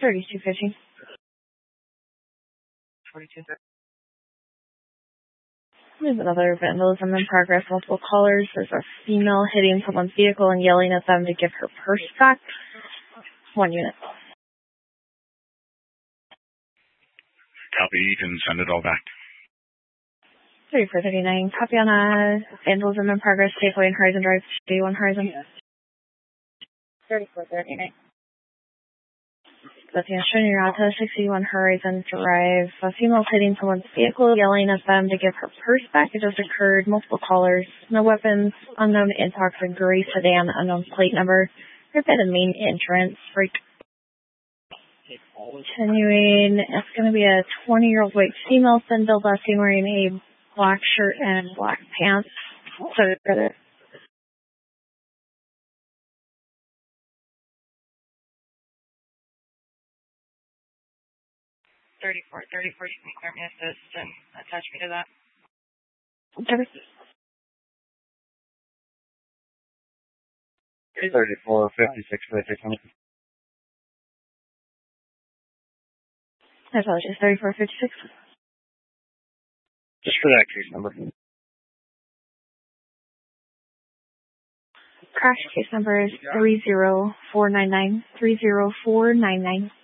3215. 42. There's another vandalism in progress. Multiple callers. There's a female hitting someone's vehicle and yelling at them to give her purse back. 1 unit. Copy. You can send it all back. 3439. Copy on vandalism in progress. Safeway and Horizon Drive. Day 1 Horizon. 3439. Looking at Shunyarata, 61 Horizon Drive. A female hitting someone's vehicle, yelling at them to give her purse back. It just occurred. Multiple callers. No weapons. Unknown intox, gray sedan, unknown plate number. Right by the main entrance. Right. Continuing. It's going to be a 20-year-old white female, thin build, seen wearing a black shirt and black pants. So, 34, you can clear me assist and attach me to that. okay. 3456 for the 600. I apologize. 3456. Just for that case number. Crash case number is 30499. 30499.